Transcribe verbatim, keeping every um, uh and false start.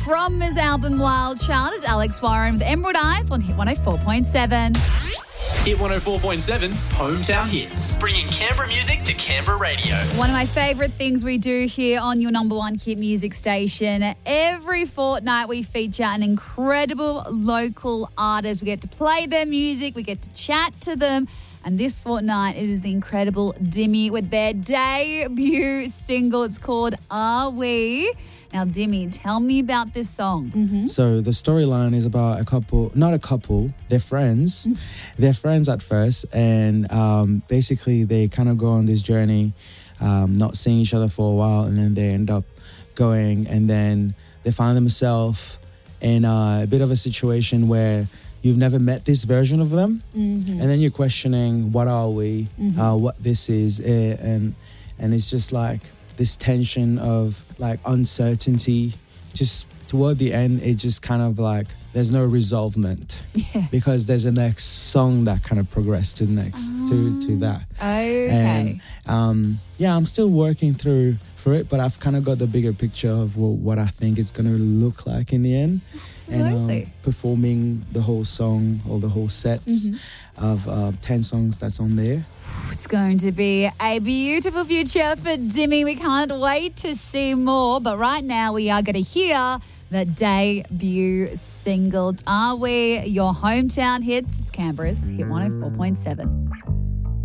From his album Wild Child is Alex Warren with Emerald Eyes on Hit one oh four point seven. Hit one oh four point seven's Hometown Hits, bringing Canberra music to Canberra radio. One of my favourite things we do here on your number one hit music station. Every fortnight we feature an incredible local artist. We get to play their music, we get to chat to them. And this fortnight, it is the incredible Dimmy with their debut single. It's called Are We? Now, Dimmy, tell me about this song. Mm-hmm. So the storyline is about a couple, not a couple, they're friends. They're friends at first. And um, basically they kind of go on this journey, um, not seeing each other for a while. And then they end up going and then they find themselves in uh, a bit of a situation where you've never met this version of them, mm-hmm. and then you're questioning what are we, mm-hmm. uh, what this is, uh, and and it's just like this tension of like uncertainty. Just toward the end, it just kind of like there's no resolvement yeah. because there's a next song that kind of progressed to the next um, to to that. Okay. And um, yeah, I'm still working through for it, but I've kind of got the bigger picture of what, what I think it's going to look like in the end. Absolutely. And um, performing the whole song or the whole sets mm-hmm. of uh, ten songs that's on there. It's going to be a beautiful future for Dimmy. We can't wait to see more. But right now we are going to hear the debut single. Are We? Your hometown hits. It's Canberra's Hit one oh four point seven.